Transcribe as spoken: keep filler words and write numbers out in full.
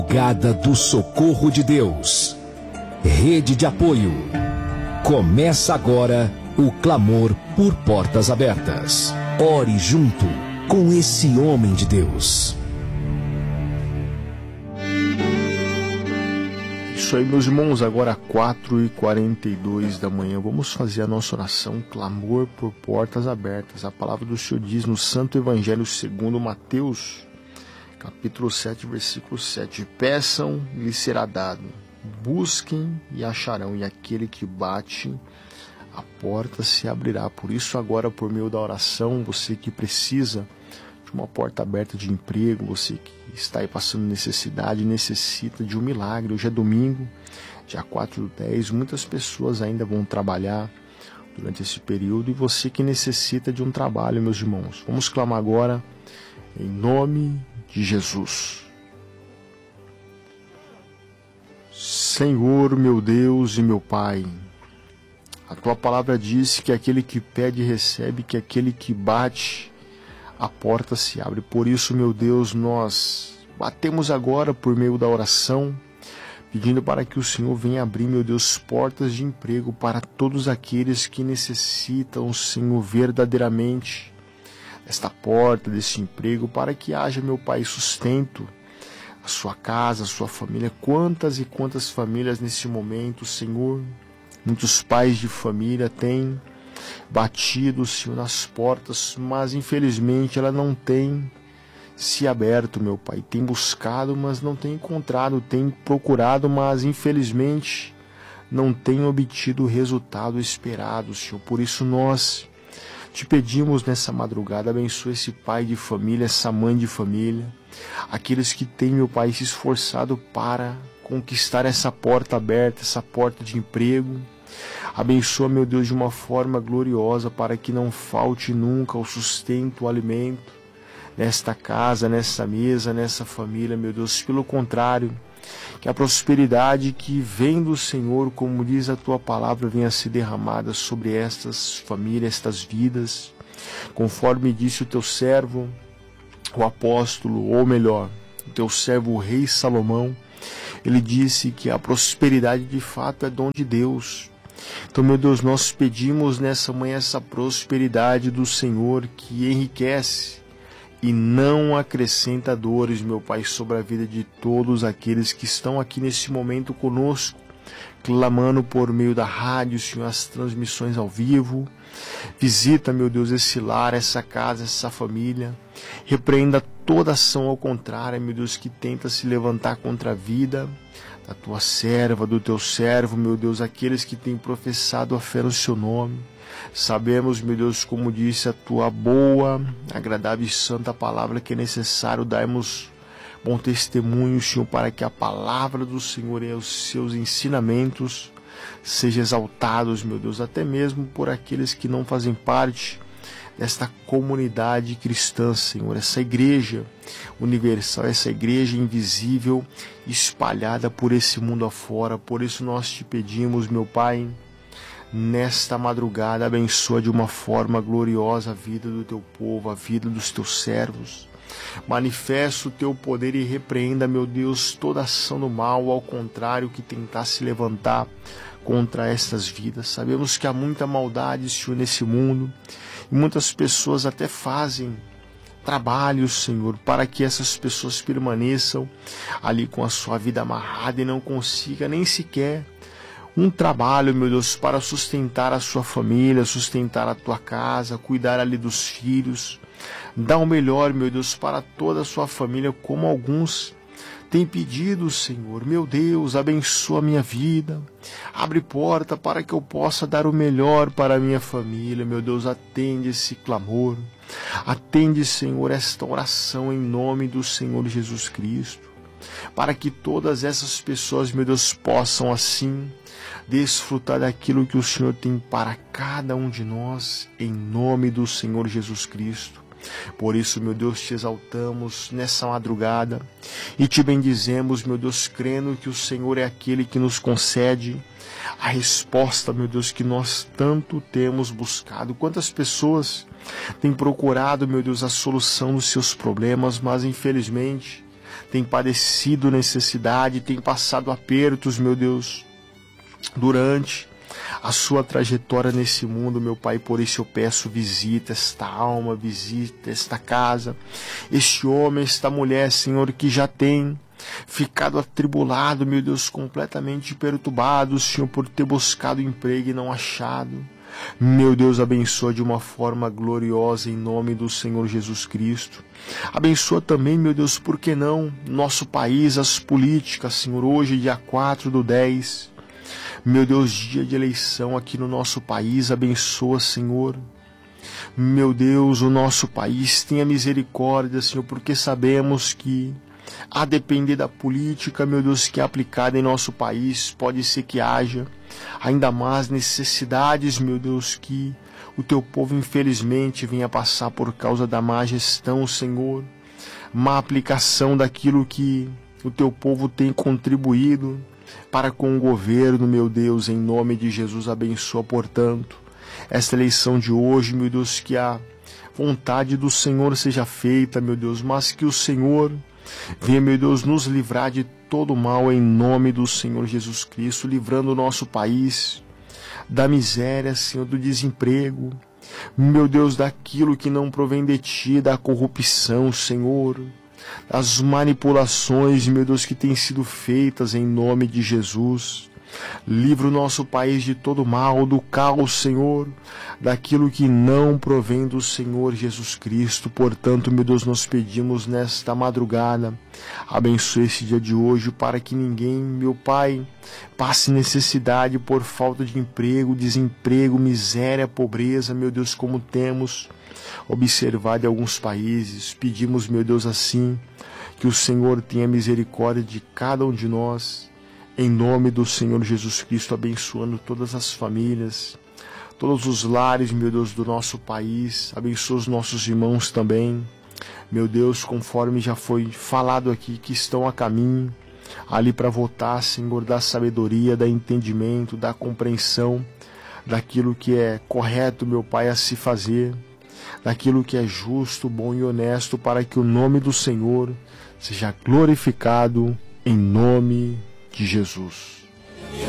Madrugada do Socorro de Deus. Rede de apoio. Começa agora o clamor por portas abertas. Ore junto com esse homem de Deus. Isso aí, meus irmãos, agora quatro e quarenta e dois da manhã, vamos fazer a nossa oração, clamor por portas abertas. A palavra do Senhor diz no Santo Evangelho segundo Mateus, capítulo sete, versículo sete: peçam e lhes será dado, busquem e acharão, e aquele que bate, a porta se abrirá. Por isso agora, por meio da oração, você que precisa de uma porta aberta de emprego, você que está aí passando necessidade, necessita de um milagre. Hoje é domingo, dia quatro do dez, muitas pessoas ainda vão trabalhar durante esse período, e você que necessita de um trabalho, meus irmãos, vamos clamar agora em nome de Jesus. Senhor, meu Deus e meu Pai, a Tua palavra diz que aquele que pede recebe, que aquele que bate, a porta se abre. Por isso, meu Deus, nós batemos agora por meio da oração, pedindo para que o Senhor venha abrir, meu Deus, portas de emprego para todos aqueles que necessitam, Senhor, verdadeiramente esta porta, desse emprego, para que haja, meu Pai, sustento a sua casa, a sua família. Quantas e quantas famílias nesse momento, Senhor, muitos pais de família têm batido, Senhor, nas portas, mas infelizmente ela não tem se aberto, meu Pai. Tem buscado, mas não tem encontrado, tem procurado, mas infelizmente não tem obtido o resultado esperado, Senhor. Por isso nós te pedimos nessa madrugada, abençoa esse pai de família, essa mãe de família, aqueles que têm, meu Pai, se esforçado para conquistar essa porta aberta, essa porta de emprego. Abençoa, meu Deus, de uma forma gloriosa, para que não falte nunca o sustento, o alimento nesta casa, nessa mesa, nessa família, meu Deus. Pelo contrário, que a prosperidade que vem do Senhor, como diz a Tua palavra, venha a ser derramada sobre estas famílias, estas vidas, conforme disse o Teu servo, o apóstolo, ou melhor, o Teu servo, o rei Salomão. Ele disse que a prosperidade de fato é dom de Deus. Então, meu Deus, nós pedimos nessa manhã essa prosperidade do Senhor, que enriquece e não acrescenta dores, meu Pai, sobre a vida de todos aqueles que estão aqui nesse momento conosco, clamando por meio da rádio, Senhor, as transmissões ao vivo. Visita, meu Deus, esse lar, essa casa, essa família. Repreenda toda ação ao contrário, meu Deus, que tenta se levantar contra a vida da Tua serva, do Teu servo, meu Deus, aqueles que têm professado a fé no Seu nome. Sabemos, meu Deus, como disse a Tua boa, agradável e santa palavra, que é necessário darmos bom testemunho, Senhor, para que a palavra do Senhor e os seus ensinamentos sejam exaltados, meu Deus, até mesmo por aqueles que não fazem parte desta comunidade cristã, Senhor, essa igreja universal, essa igreja invisível, espalhada por esse mundo afora. Por isso nós te pedimos, meu Pai, nesta madrugada, abençoa de uma forma gloriosa a vida do Teu povo, a vida dos Teus servos. Manifesta o Teu poder e repreenda, meu Deus, toda ação do mal, ao contrário, que tentar se levantar contra estas vidas. Sabemos que há muita maldade, Senhor, nesse mundo, e muitas pessoas até fazem trabalhos, Senhor, para que essas pessoas permaneçam ali com a sua vida amarrada e não consiga nem sequer um trabalho, meu Deus, para sustentar a sua família, sustentar a tua casa, cuidar ali dos filhos. Dá o melhor, meu Deus, para toda a sua família, como alguns têm pedido, Senhor. Meu Deus, abençoa a minha vida. Abre porta para que eu possa dar o melhor para a minha família. Meu Deus, atende esse clamor. Atende, Senhor, esta oração em nome do Senhor Jesus Cristo, para que todas essas pessoas, meu Deus, possam assim desfrutar daquilo que o Senhor tem para cada um de nós, em nome do Senhor Jesus Cristo. Por isso, meu Deus, te exaltamos nessa madrugada e te bendizemos, meu Deus, crendo que o Senhor é aquele que nos concede a resposta, meu Deus, que nós tanto temos buscado. Quantas pessoas têm procurado, meu Deus, a solução dos seus problemas, mas infelizmente tem padecido necessidade, tem passado apertos, meu Deus, durante a sua trajetória nesse mundo, meu Pai. Por isso eu peço, visita esta alma, visita esta casa, este homem, esta mulher, Senhor, que já tem ficado atribulado, meu Deus, completamente perturbado, Senhor, por ter buscado emprego e não achado. Meu Deus, abençoa de uma forma gloriosa em nome do Senhor Jesus Cristo. Abençoa também, meu Deus, por que não, nosso país, as políticas, Senhor, hoje, dia quatro do dez, meu Deus, dia de eleição aqui no nosso país. Abençoa, Senhor. Meu Deus, o nosso país, tenha misericórdia, Senhor, porque sabemos que, a depender da política, meu Deus, que é aplicada em nosso país, pode ser que haja ainda mais necessidades, meu Deus, que o teu povo infelizmente venha passar por causa da má gestão, Senhor, má aplicação daquilo que o teu povo tem contribuído para com o governo, meu Deus. Em nome de Jesus, abençoa, portanto, esta eleição de hoje, meu Deus, que a vontade do Senhor seja feita, meu Deus, mas que o Senhor venha, meu Deus, nos livrar de todo mal em nome do Senhor Jesus Cristo, livrando o nosso país da miséria, Senhor, do desemprego, meu Deus, daquilo que não provém de Ti, da corrupção, Senhor, das manipulações, meu Deus, que têm sido feitas em nome de Jesus. Livra o nosso país de todo mal, do caos, Senhor, daquilo que não provém do Senhor Jesus Cristo. Portanto, meu Deus, nós pedimos nesta madrugada, abençoe esse dia de hoje, para que ninguém, meu Pai, passe necessidade por falta de emprego, desemprego, miséria, pobreza, meu Deus, como temos observado em alguns países. Pedimos, meu Deus, assim, que o Senhor tenha misericórdia de cada um de nós, em nome do Senhor Jesus Cristo, abençoando todas as famílias, todos os lares, meu Deus, do nosso país. Abençoa os nossos irmãos também, meu Deus, conforme já foi falado aqui, que estão a caminho ali para votar, Senhor, da sabedoria, da entendimento, da compreensão daquilo que é correto, meu Pai, a se fazer, daquilo que é justo, bom e honesto, para que o nome do Senhor seja glorificado em nome de Jesus.